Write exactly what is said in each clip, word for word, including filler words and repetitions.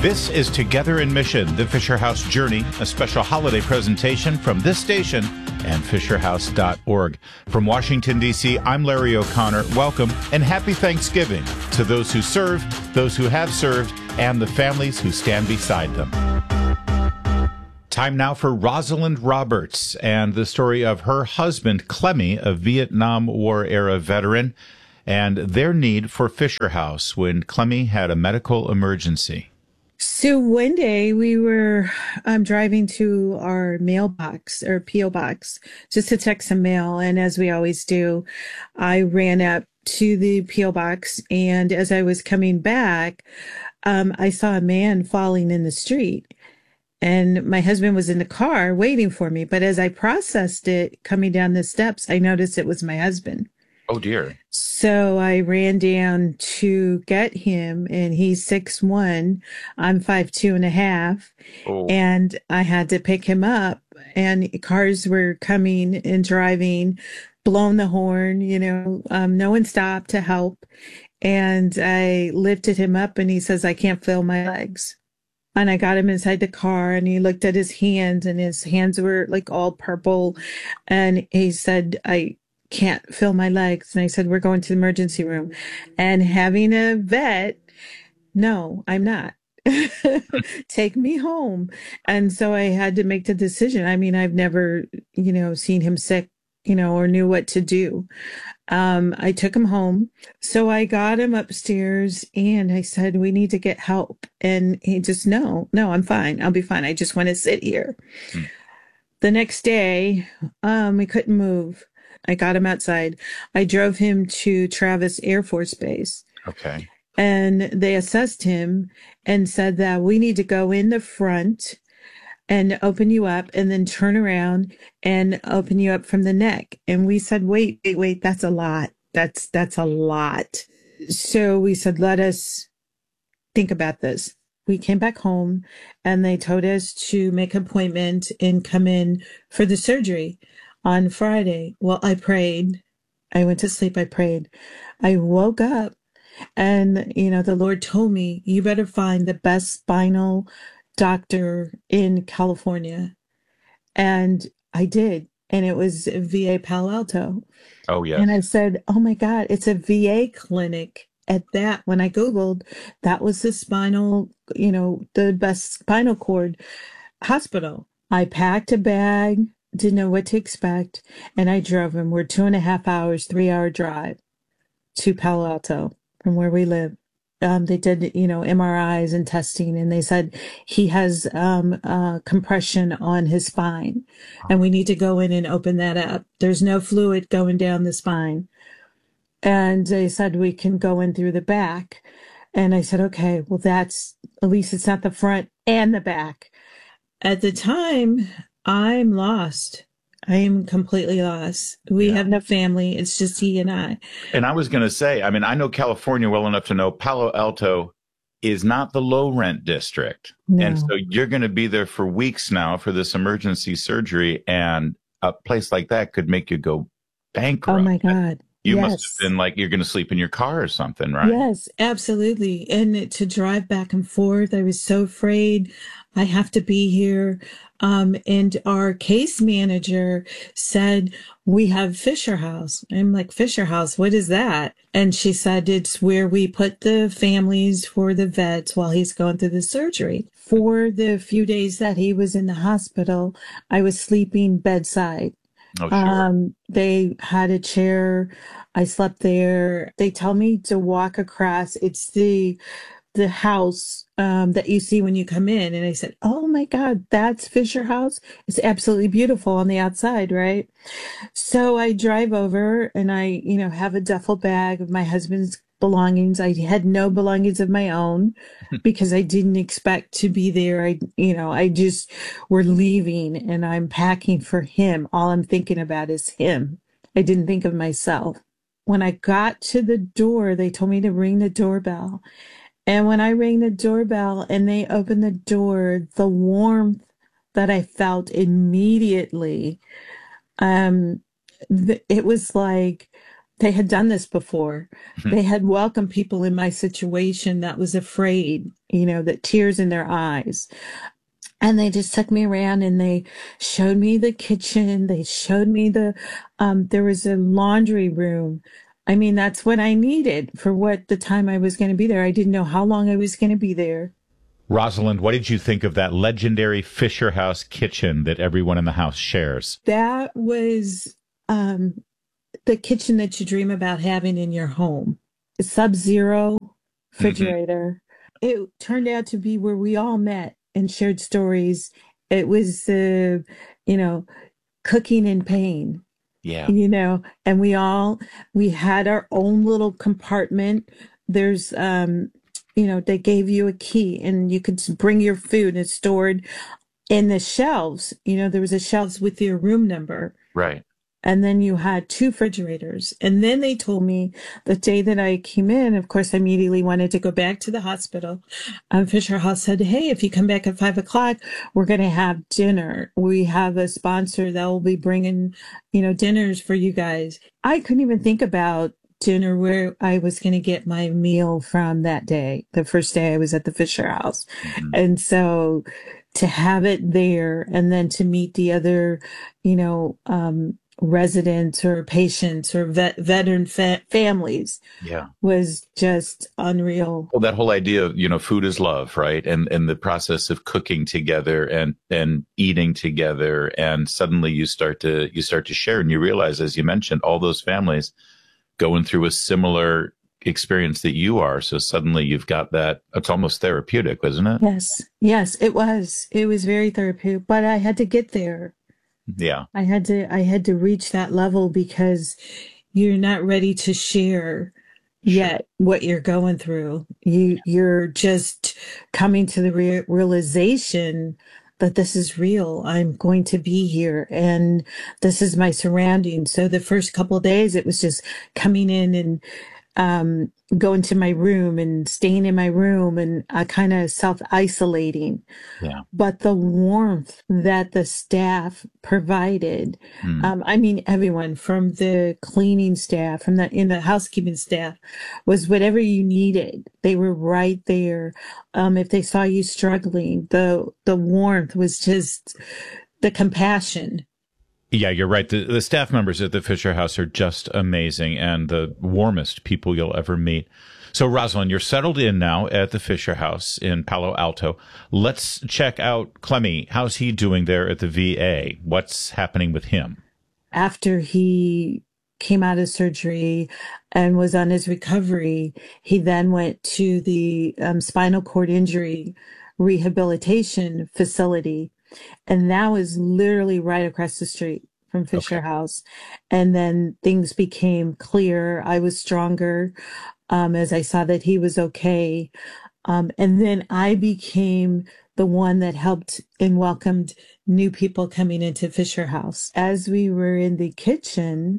This is Together in Mission, the Fisher House Journey, a special holiday presentation from this station and fisher house dot org. From Washington, D C, I'm Larry O'Connor. Welcome and happy Thanksgiving to those who serve, those who have served, and the families who stand beside them. Time now for Rosalind Roberts and the story of her husband, Clemmy, a Vietnam War-era veteran, and their need for Fisher House when Clemmy had a medical emergency. So one day we were um, driving to our mailbox or P O box just to check some mail. And as we always do, I ran up to the P O box. And as I was coming back, um, I saw a man falling in the street. And my husband was in the car waiting for me. But as I processed it coming down the steps, I noticed it was my husband. Oh, dear. So I ran down to get him, and he's six one. I'm five two and a half. Oh. And I had to pick him up, and cars were coming and driving, blowing the horn, you know, um, no one stopped to help. And I lifted him up, and he says, I can't feel my legs. And I got him inside the car, and he looked at his hands, and his hands were like all purple. And he said, I can't feel my legs. And I said, we're going to the emergency room. And having a vet, no, I'm not. Take me home. And so I had to make the decision. I mean, I've never, you know, seen him sick, you know, or knew what to do. Um, I took him home. So I got him upstairs and I said, we need to get help. And he just, no, no, I'm fine. I'll be fine. I just want to sit here. Hmm. The next day, um, we couldn't move. I got him outside. I drove him to Travis Air Force Base. Okay. And they assessed him and said that we need to go in the front and open you up and then turn around and open you up from the neck. And we said, wait, wait, wait, that's a lot. That's, that's a lot. So we said, let us think about this. We came back home and they told us to make an appointment and come in for the surgery on Friday. Well, I prayed. I went to sleep. I prayed. I woke up and, you know, the Lord told me, you better find the best spinal doctor in California. And I did. And it was V A Palo Alto. Oh, yeah. And I said, oh, my God, it's a V A clinic. At that, when I Googled, that was the spinal, you know, the best spinal cord hospital. I packed a bag. Didn't know what to expect. And I drove him. We're two and a half hours, three hour drive to Palo Alto from where we live. Um, they did, you know, M R Is and testing, and they said he has um, uh, compression on his spine, and we need to go in and open that up. There's no fluid going down the spine. And they said we can go in through the back. And I said, okay, well, that's, at least it's not the front and the back. At the time, I'm lost. I am completely lost. We yeah. have no family. It's just he and I. And I was going to say, I mean, I know California well enough to know Palo Alto is not the low rent district. No. And so you're going to be there for weeks now for this emergency surgery. And a place like that could make you go bankrupt. Oh, my God. You yes. must have been like, you're going to sleep in your car or something, right? Yes, absolutely. And to drive back and forth, I was so afraid. I have to be here. Um, and our case manager said, we have Fisher House. I'm like, Fisher House, what is that? And she said, it's where we put the families for the vets while he's going through the surgery. For the few days that he was in the hospital, I was sleeping bedside. Oh, sure. Um, they had a chair. I slept there. They tell me to walk across. It's the the house um, that you see when you come in. And I said, oh, my God, that's Fisher House. It's absolutely beautiful on the outside, right? So I drive over and I, you know, have a duffel bag of my husband's belongings. I had no belongings of my own because I didn't expect to be there. I, you know, I just, we're leaving and I'm packing for him. All I'm thinking about is him. I didn't think of myself. When I got to the door, they told me to ring the doorbell. And when I rang the doorbell and they opened the door, the warmth that I felt immediately, um, th- it was like they had done this before. They had welcomed people in my situation that was afraid, you know, that tears in their eyes. And they just took me around and they showed me the kitchen. They showed me the, um, there was a laundry room. I mean, that's what I needed for what the time I was going to be there. I didn't know how long I was going to be there. Rosalind, what did you think of that legendary Fisher House kitchen that everyone in the house shares? That was um, the kitchen that you dream about having in your home. A sub-zero refrigerator. Mm-hmm. It turned out to be where we all met and shared stories. It was, uh, you know, cooking in pain. Yeah. You know, and we all, we had our own little compartment. There's, um, you know, they gave you a key and you could bring your food and it's stored in the shelves. You know, there was a shelves with your room number. Right. And then you had two refrigerators. And then they told me the day that I came in, of course, I immediately wanted to go back to the hospital. Um, Fisher House said, hey, if you come back at five o'clock, we're going to have dinner. We have a sponsor that will be bringing, you know, dinners for you guys. I couldn't even think about dinner where I was going to get my meal from that day, the first day I was at the Fisher House. Mm-hmm. And so to have it there and then to meet the other, you know, um, residents or patients or vet, veteran fa- families yeah. was just unreal. Well, that whole idea of, you know, food is love, right? And and the process of cooking together and and eating together, and suddenly you start to you start to share and you realize, as you mentioned, all those families going through a similar experience that you are. So suddenly you've got that, it's almost therapeutic, isn't it? Yes. Yes, it was. It was very therapeutic, but I had to get there. Yeah. I had to, I had to reach that level because you're not ready to share yet sure. what you're going through. You, you're just coming to the re- realization that this is real. I'm going to be here and this is my surroundings. So the first couple of days, it was just coming in and um, going to my room and staying in my room and uh, kind of self-isolating. Yeah. But the warmth that the staff provided, mm. um, I mean, everyone from the cleaning staff, from the, in the housekeeping staff, was whatever you needed. They were right there. Um, if they saw you struggling, the, the warmth was just the compassion. Yeah, you're right. The, the staff members at the Fisher House are just amazing and the warmest people you'll ever meet. So, Rosalind, you're settled in now at the Fisher House in Palo Alto. Let's check out Clemmy. How's he doing there at the V A? What's happening with him? After he came out of surgery and was on his recovery, he then went to the um, spinal cord injury rehabilitation facility. And that was literally right across the street from Fisher okay. House. And then things became clear. I was stronger um, as I saw that he was okay. Um, and then I became the one that helped and welcomed new people coming into Fisher House. As we were in the kitchen,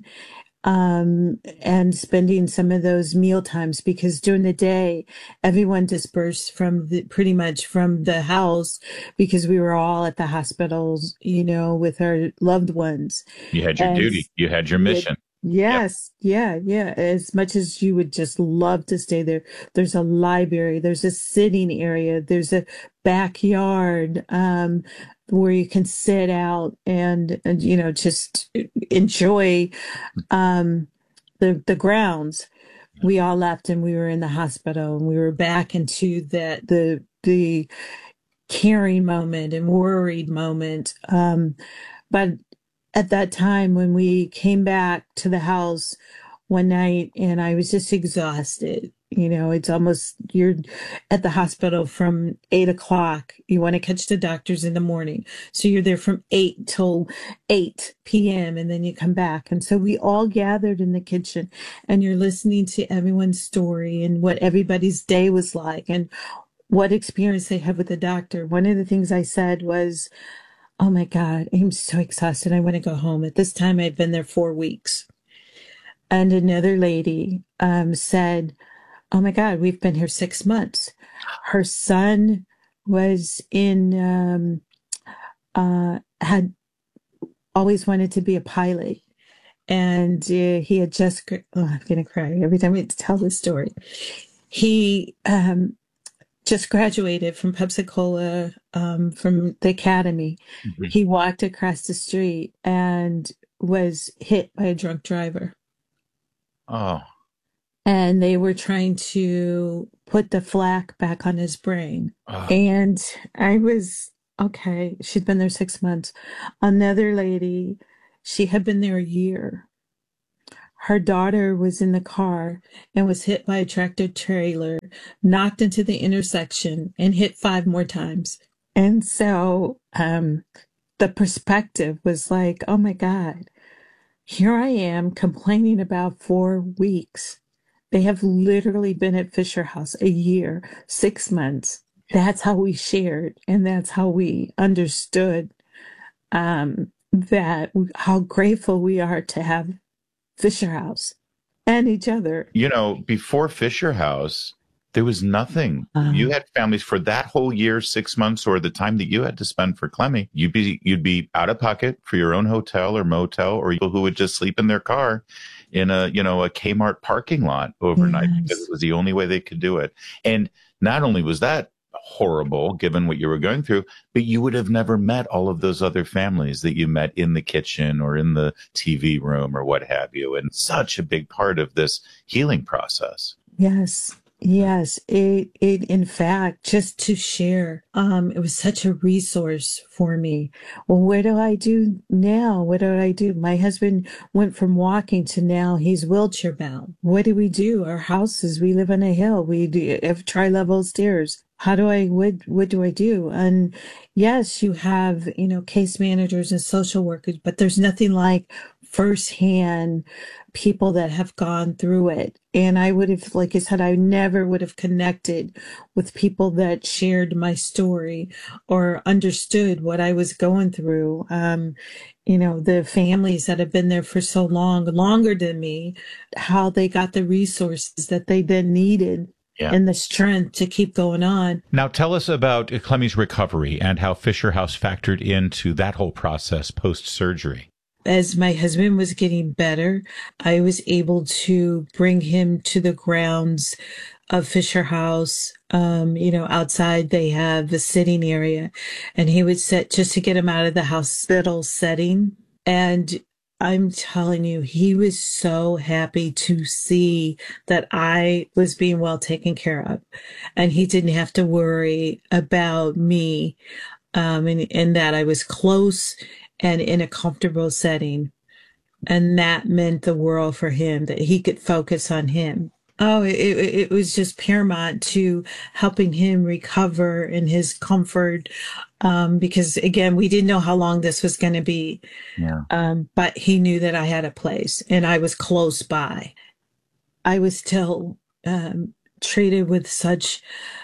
Um, and spending some of those meal times, because during the day, everyone dispersed from the, pretty much from the house because we were all at the hospitals, you know, with our loved ones. You had your and duty. You had your mission. Yes. Yep. Yeah. Yeah. As much as you would just love to stay there, there's a library, there's a sitting area, there's a backyard, um, where you can sit out and, and you know, just enjoy, um, the, the grounds. We all left and we were in the hospital and we were back into that, the, the caring moment and worried moment. Um, but at that time when we came back to the house one night and I was just exhausted, you know, it's almost, you're at the hospital from eight o'clock. You want to catch the doctors in the morning. So you're there from eight till eight p.m. and then you come back. And so we all gathered in the kitchen and you're listening to everyone's story and what everybody's day was like and what experience they had with the doctor. One of the things I said was, oh my God, I'm so exhausted. I want to go home. At this time, I'd been there four weeks. And another lady um, said, oh my God, we've been here six months. Her son was in, um, uh, had always wanted to be a pilot. and uh, he had just, oh, I'm going to cry every time I tell this story. He um, just graduated from Pensacola, um, from the academy. Mm-hmm. He walked across the street and was hit by a drunk driver. Oh. And they were trying to put the flak back on his brain. Oh. And I was, okay, she'd been there six months. Another lady, she had been there a year. Her daughter was in the car and was hit by a tractor trailer, knocked into the intersection, and hit five more times. And so um, the perspective was like, oh my God, here I am complaining about four weeks. They have literally been at Fisher House a year, six months. That's how we shared, and that's how we understood um, that, how grateful we are to have Fisher House and each other. You know, before Fisher House, there was nothing. Um, you had families for that whole year, six months, or the time that you had to spend for Clemmy. You'd be you'd be out of pocket for your own hotel or motel, or people who would just sleep in their car in a, you know, a Kmart parking lot overnight, yes, because it was the only way they could do it. And not only was that horrible, given what you were going through, but you would have never met all of those other families that you met in the kitchen or in the T V room or what have you. And such a big part of this healing process. Yes. Yes, it, it, in fact, just to share, um, it was such a resource for me. Well, what do I do now? What do I do? My husband went from walking to now he's wheelchair bound. What do we do? Our houses, we live on a hill. We do, have tri-level stairs. How do I, what, what do I do? And yes, you have, you know, case managers and social workers, but there's nothing like firsthand people that have gone through it. And I would have, like I said, I never would have connected with people that shared my story or understood what I was going through. Um, you know, the families that have been there for so long, longer than me, how they got the resources that they then needed. Yeah. And the strength to keep going on. Now, tell us about Clemmy's recovery and how Fisher House factored into that whole process post-surgery. As my husband was getting better, I was able to bring him to the grounds of Fisher House. Um, you know, outside they have the sitting area, and he would sit just to get him out of the hospital setting. And I'm telling you, he was so happy to see that I was being well taken care of, and he didn't have to worry about me, um, and, and that I was close and in a comfortable setting. And that meant the world for him, that he could focus on him. Oh, it, it was just paramount to helping him recover in his comfort. Um, because again, we didn't know how long this was going to be. Yeah. Um, but he knew that I had a place and I was close by. I was still, um, treated with such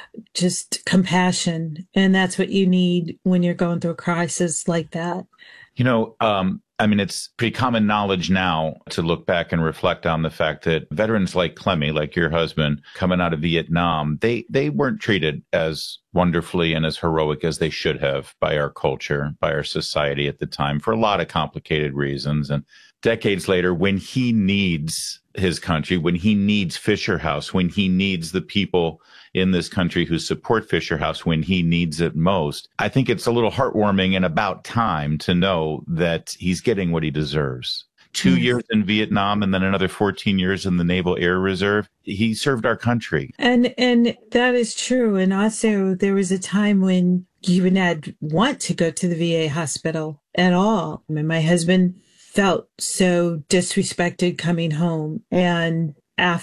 just compassion. And that's what you need when you're going through a crisis like that. You know, um, I mean, it's pretty common knowledge now to look back and reflect on the fact that veterans like Clemmy, like your husband, coming out of Vietnam, they, they weren't treated as wonderfully and as heroic as they should have by our culture, by our society at the time, for a lot of complicated reasons. And decades later, when he needs his country, when he needs Fisher House, when he needs the people in this country who support Fisher House when he needs it most, I think it's a little heartwarming and about time to know that he's getting what he deserves. Two mm-hmm. years in Vietnam and then another fourteen years in the Naval Air Reserve. He served our country. And and that is true. And also there was a time when you would not want to go to the V A hospital at all. I mean, my husband felt so disrespected coming home. And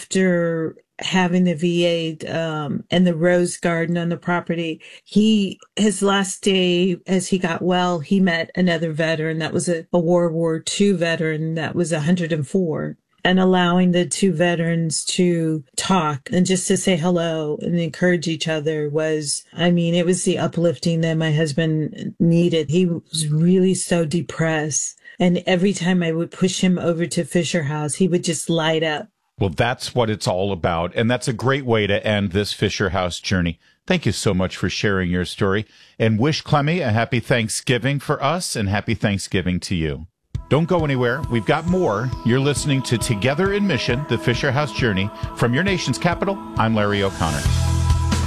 after having the V A um, and the rose garden on the property, he, his last day as he got well, he met another veteran that was a, a World War Two veteran that was one hundred four. And allowing the two veterans to talk and just to say hello and encourage each other was, I mean, it was the uplifting that my husband needed. He was really so depressed. And every time I would push him over to Fisher House, he would just light up. Well, that's what it's all about. And that's a great way to end this Fisher House journey. Thank you so much for sharing your story, and wish Clemmy a happy Thanksgiving for us and happy Thanksgiving to you. Don't go anywhere. We've got more. You're listening to Together in Mission, the Fisher House Journey. From your nation's capital, I'm Larry O'Connor.